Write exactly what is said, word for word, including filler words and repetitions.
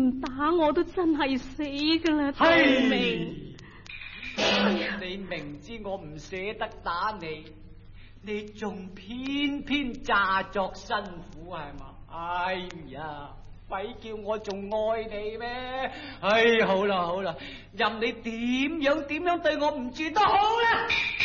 唔打我都真係死噶啦，道明。 你明知我唔捨得打你，你仲偏偏詐作辛苦係嘛？哎呀，鬼叫我仲愛你咩？哎，好啦好啦，任你點樣點樣對我唔住都好啦。